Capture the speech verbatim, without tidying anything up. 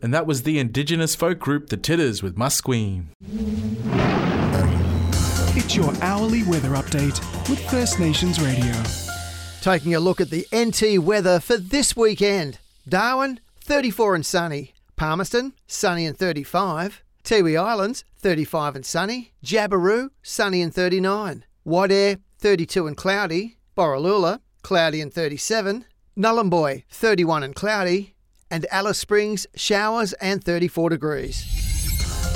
And that was the Indigenous folk group The Titters with Musqueam. It's your hourly weather update with First Nations Radio. Taking a look at the N T weather for this weekend. Darwin, thirty-four and sunny. Palmerston, sunny and thirty-five. Tiwi Islands, thirty-five and sunny. Jabiru, sunny and thirty-nine. Wadair, thirty-two and cloudy. Borroloola, cloudy and thirty-seven. Nullumboy, thirty-one and cloudy. And Alice Springs, showers and thirty-four degrees.